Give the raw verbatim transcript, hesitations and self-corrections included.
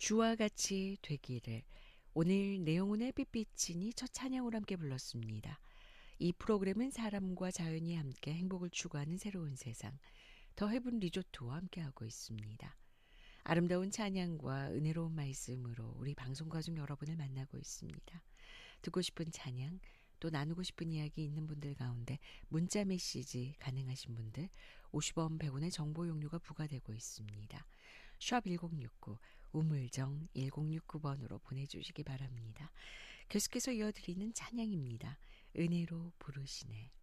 주와 같이 되기를. 오늘 내영혼의 빛비친이 첫 찬양으로 함께 불렀습니다. 이 프로그램은 사람과 자연이 함께 행복을 추구하는 새로운 세상, 더 헤븐 리조트와 함께하고 있습니다. 아름다운 찬양과 은혜로운 말씀으로 우리 방송 가족 여러분을 만나고 있습니다. 듣고 싶은 찬양, 또 나누고 싶은 이야기 있는 분들 가운데 문자 메시지 가능하신 분들 오십 원 백 원의 정보 용료가 부과되고 있습니다. 샵 일공육구 우물정 일공육구 번으로 보내주시기 바랍니다. 계속해서 이어드리는 찬양입니다. 은혜로 부르시네.